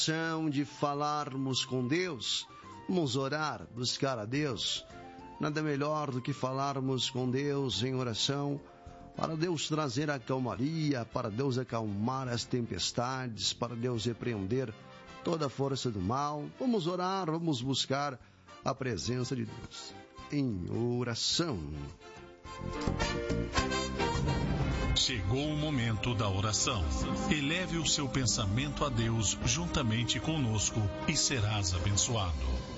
De falarmos com Deus, vamos orar, buscar a Deus. Nada melhor do que falarmos com Deus em oração, para Deus trazer a calmaria, para Deus acalmar as tempestades, para Deus repreender toda a força do mal. Vamos orar, vamos buscar a presença de Deus em oração. Chegou o momento da oração. Eleve o seu pensamento a Deus juntamente conosco e serás abençoado.